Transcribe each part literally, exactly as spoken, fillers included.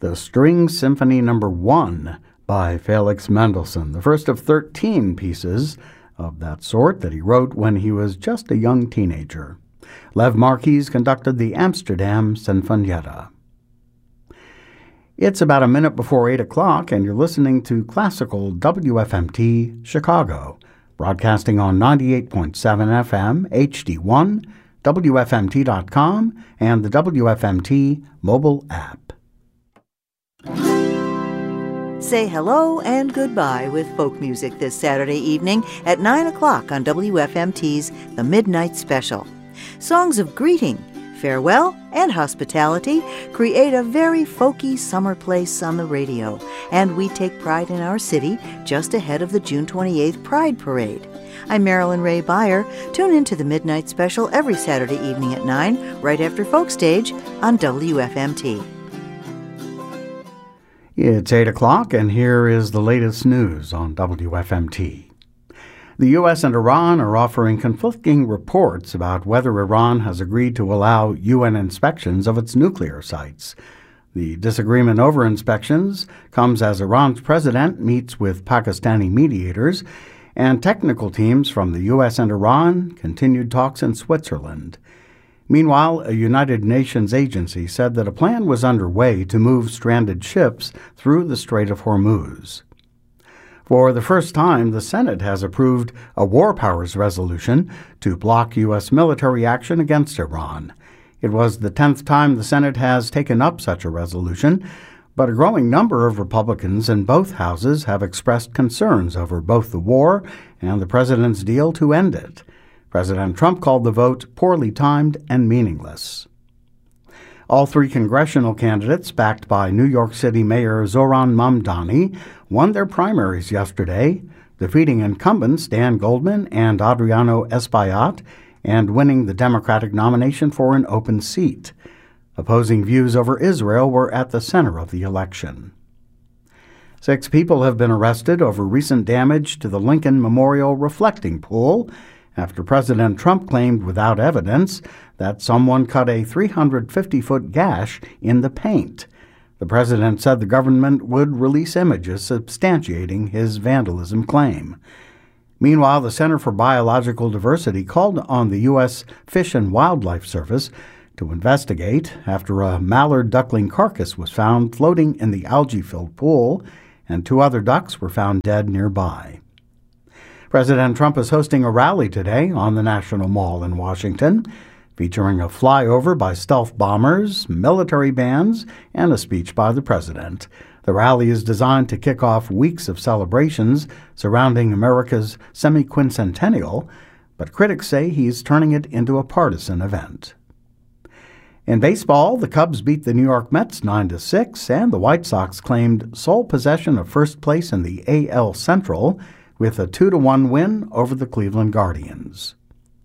the String Symphony Number One by Felix Mendelssohn, the first of thirteen pieces of that sort that he wrote when he was just a young teenager. Lev Marquis conducted the Amsterdam Sinfonietta. It's about a minute before eight o'clock, and you're listening to Classical W F M T Chicago, broadcasting on ninety-eight point seven F M, H D one, W F M T dot com, and the W F M T mobile app. Say hello and goodbye with folk music this Saturday evening at nine o'clock on W F M T's The Midnight Special. Songs of greeting, farewell, and hospitality create a very folky summer place on the radio, and we take pride in our city just ahead of the June twenty-eighth Pride Parade. I'm Marilyn Ray Beyer. Tune in to The Midnight Special every Saturday evening at nine, right after Folk Stage on W F M T. It's eight o'clock, and here is the latest news on W F M T. The U S and Iran are offering conflicting reports about whether Iran has agreed to allow U N inspections of its nuclear sites. The disagreement over inspections comes as Iran's president meets with Pakistani mediators, and technical teams from the U S and Iran continued talks in Switzerland. Meanwhile, a United Nations agency said that a plan was underway to move stranded ships through the Strait of Hormuz. For the first time, the Senate has approved a war powers resolution to block U S military action against Iran. It was the tenth time the Senate has taken up such a resolution, but a growing number of Republicans in both houses have expressed concerns over both the war and the president's deal to end it. President Trump called the vote poorly timed and meaningless. All three congressional candidates, backed by New York City Mayor Zohran Mamdani, won their primaries yesterday, defeating incumbents Dan Goldman and Adriano Espaillat, and winning the Democratic nomination for an open seat. Opposing views over Israel were at the center of the election. Six people have been arrested over recent damage to the Lincoln Memorial reflecting pool, after President Trump claimed without evidence that someone cut a three hundred fifty foot gash in the paint. The president said the government would release images substantiating his vandalism claim. Meanwhile, the Center for Biological Diversity called on the U S Fish and Wildlife Service to investigate after a mallard duckling carcass was found floating in the algae-filled pool, and two other ducks were found dead nearby. President Trump is hosting a rally today on the National Mall in Washington, featuring a flyover by stealth bombers, military bands, and a speech by the president. The rally is designed to kick off weeks of celebrations surrounding America's semi-quincentennial, but critics say he's turning it into a partisan event. In baseball, the Cubs beat the New York Mets nine to six, and the White Sox claimed sole possession of first place in the A L Central with a two to one win over the Cleveland Guardians.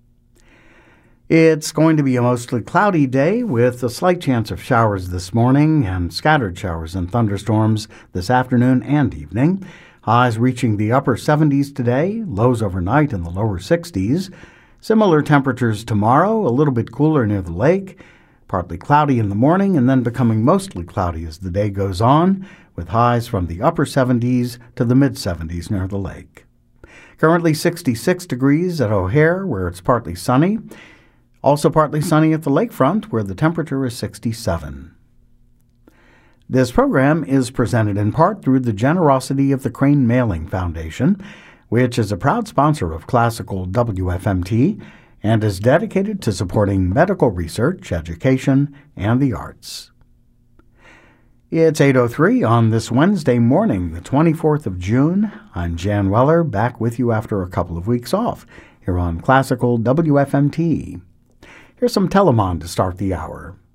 It's going to be a mostly cloudy day with a slight chance of showers this morning and scattered showers and thunderstorms this afternoon and evening. Highs reaching the upper seventies today, lows overnight in the lower sixties. Similar temperatures tomorrow, a little bit cooler near the lake, partly cloudy in the morning and then becoming mostly cloudy as the day goes on, with highs from the upper seventies to the mid-seventies near the lake. Currently sixty-six degrees at O'Hare, where it's partly sunny. Also partly sunny at the lakefront, where the temperature is sixty-seven. This program is presented in part through the generosity of the Crane Mailing Foundation, which is a proud sponsor of Classical W F M T and is dedicated to supporting medical research, education, and the arts. It's eight oh three on this Wednesday morning, the twenty-fourth of June. I'm Jan Weller, back with you after a couple of weeks off here on Classical W F M T. Here's some Telemann to start the hour.